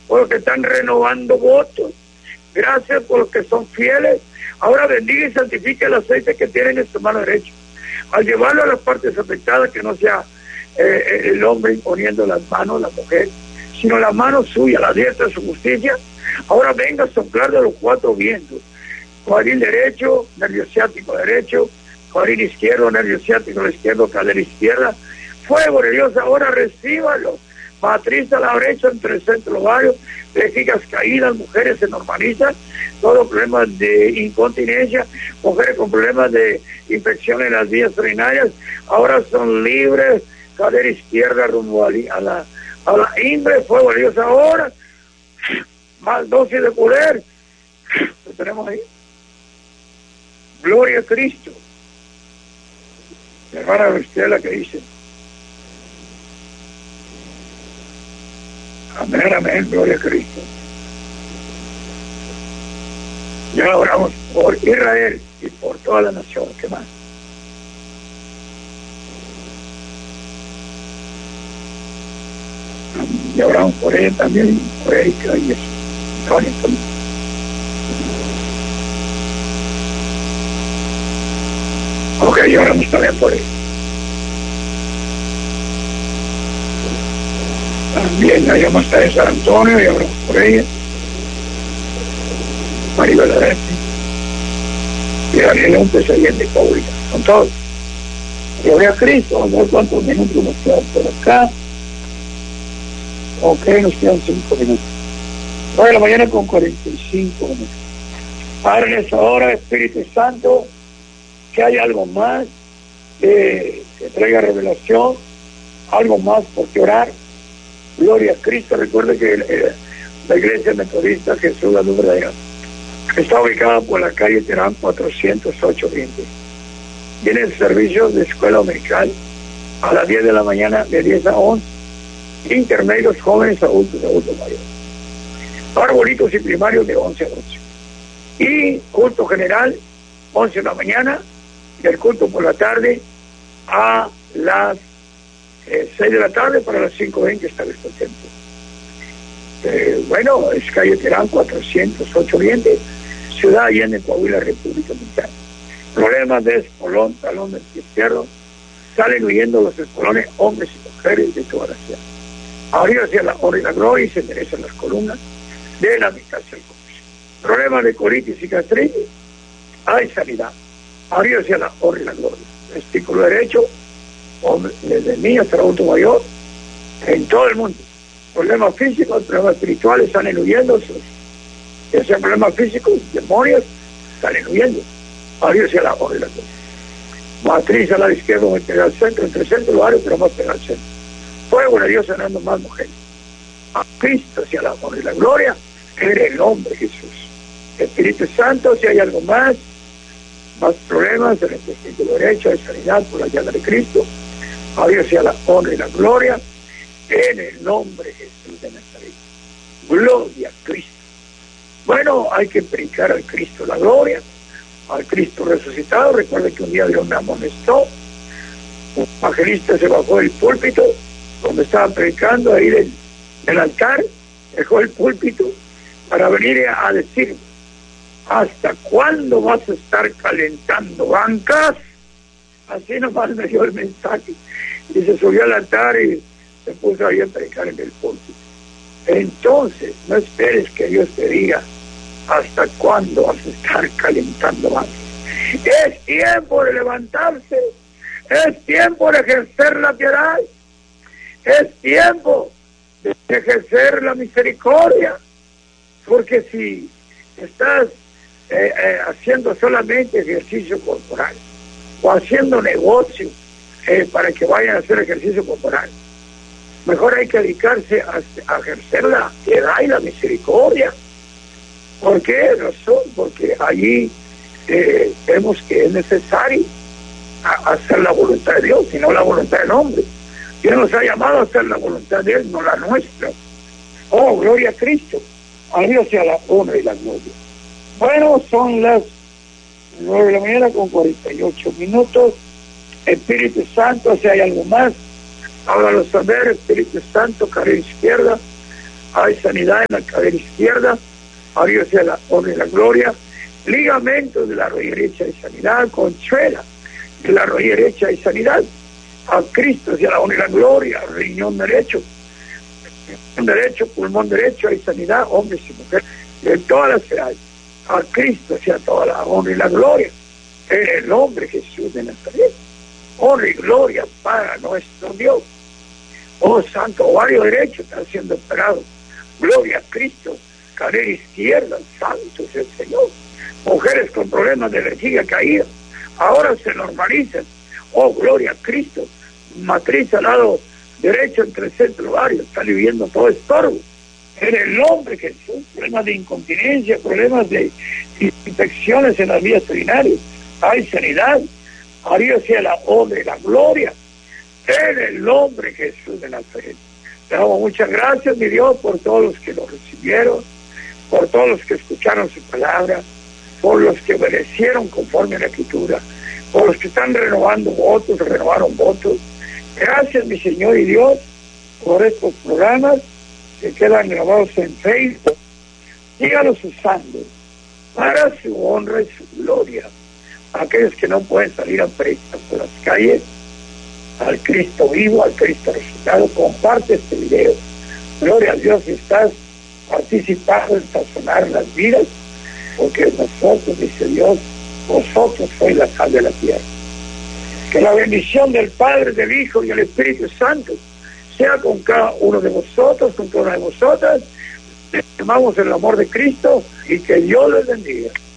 por los que están renovando votos. Gracias por los que son fieles. Ahora bendiga y santifique el aceite que tienen en su mano derecha. Al llevarlo a las partes afectadas, que no sea el hombre imponiendo las manos, la mujer, sino la mano suya, la diestra de su justicia. Ahora venga a soplar de los cuatro vientos. Cuadril derecho, nervio ciático derecho, cuadril izquierdo, nervio ciático izquierdo, cadera izquierda. Fuego de Dios, ahora recíbalo. Matriz a la brecha entre el centro y ovario, vejigas caídas, mujeres se normalizan, todos problemas de incontinencia, mujeres con problemas de infección en las vías urinarias, ahora son libres, cadera izquierda rumbo a la ingle, fuego de Dios ahora, más dosis de poder, lo tenemos ahí. Gloria a Cristo. Mi hermana Estela que dice, amén, amén, gloria a Cristo. Ya oramos por Israel y por toda la nación. ¿Qué más? Ya oramos por ella también, por Erika y eso. Antonio también. Ok, ya oramos también por ella. También la llamada de San Antonio y hablamos por ella. Maribel Adete y Daniel López Allende y Paulina. Son todos. Gloria a Cristo. Vamos a ver cuántos minutos nos quedan por acá. Ok, nos quedan 5 minutos. 9 de la mañana con 45 minutos. Padre, en esta hora, Espíritu Santo, que haya algo más que traiga revelación, algo más por qué orar. Gloria a Cristo. Recuerde que la iglesia metodista Jesús la Luz Verdadera está ubicada por la calle Terán 408 20. Tienen servicios de escuela dominical a las 10 de la mañana, de 10 a 11. Intermedios, jóvenes, adultos mayores. Arbolitos y primarios de 11 a 12. Y culto general, 11 de la mañana, y el culto por la tarde a las 6 de la tarde para las 5:20 está nuestro templo. Bueno, es calle Terán 408 20, Ciudad Allende, Coahuila, República Dominicana. Problemas de espolón, talón del pie izquierdo, salen huyendo los espolones, hombres y mujeres de toda la ciudad. Arriba hacia la honra y la gloria y se enderezan las columnas de la mitad hacia el corazón. Problemas de colitis y gastritis, hay sanidad. Arriba hacia la honra y la gloria. Testículo derecho, desde niño hasta el adulto mayor, en todo el mundo. Problemas físicos, problemas espirituales salen huyendo, ya sean problemas físicos, demonios, salen huyendo. Arriba hacia la honra y la gloria. Matriz al lado izquierdo, entre el centro y el barrio, pero más pegado al centro. Fuego de Dios sanando más mujeres. A Cristo hacia la honra y la gloria, en el nombre de Jesús. Espíritu Santo, si hay algo más problemas en el testículo derecho, de sanidad por la llama de Cristo, a Dios sea la honra y la gloria, en el nombre de Jesús de Nazaret. Gloria a Cristo. Bueno, hay que predicar al Cristo la gloria, al Cristo resucitado. Recuerden que un día Dios me amonestó, un evangelista se bajó del púlpito, donde estaba predicando, ahí del altar, dejó el púlpito para venir a decir, ¿hasta cuándo vas a estar calentando bancas? Así nomás me dio el mensaje. Y se subió al altar y se puso ahí a predicar en el púlpito. Entonces, no esperes que Dios te diga hasta cuándo vas a estar calentando bancas. Es tiempo de levantarse. Es tiempo de ejercer la piedad. Es tiempo de ejercer la misericordia. Porque si estás haciendo solamente ejercicio corporal o haciendo negocio para que vayan a hacer ejercicio corporal, mejor hay que dedicarse a ejercer la piedad y la misericordia. ¿Por qué razón? Porque allí vemos que es necesario hacer la voluntad de Dios y no la voluntad del hombre. Dios nos ha llamado a hacer la voluntad de Él, no la nuestra. Oh, gloria a Cristo. A Dios sea la honra y la gloria. Bueno, son las 9 de la mañana con 48 minutos. Espíritu Santo, si hay algo más, hágalo saber. Espíritu Santo, carrera izquierda, hay sanidad en la cadera izquierda, a Dios sea la honra y la gloria. Ligamentos de la rodilla derecha hay sanidad, conchuela de la rodilla derecha hay sanidad, a Cristo sea la honra y la gloria. Riñón derecho, pulmón derecho hay sanidad, hombres y mujeres de todas las edades, a Cristo sea toda la honra y la gloria, en el nombre de Jesús de Nazaret. Honra y gloria para nuestro Dios. Oh, santo ovario derecho está siendo operado, gloria a Cristo. Cadera izquierda, santo es el Señor. Mujeres con problemas de vejiga caída, ahora se normalizan. Oh, gloria a Cristo. Matriz al lado derecho entre el centro ovario, está viviendo todo estorbo. En el nombre de Jesús, problemas de incontinencia, problemas de infecciones en las vías urinarias, hay sanidad. A Dios sea la honra y la gloria. En el nombre de Jesús de Nazaret. Te damos muchas gracias, mi Dios, por todos los que lo recibieron, por todos los que escucharon su palabra, por los que obedecieron conforme a la Escritura, por los que están renovando votos, renovaron votos. Gracias, mi Señor y Dios, por estos programas que quedan grabados en Facebook. Sígalos usando para su honra y su gloria. Aquellos que no pueden salir a predicar por las calles, al Cristo vivo, al Cristo resucitado, comparte este video. Gloria a Dios, si estás participando en sazonar las vidas, porque nosotros, dice Dios, vosotros sois la sal de la tierra. Que la bendición del Padre, del Hijo y del Espíritu Santo sea con cada uno de vosotros, con cada una de vosotras. Amamos el amor de Cristo y que Dios les bendiga.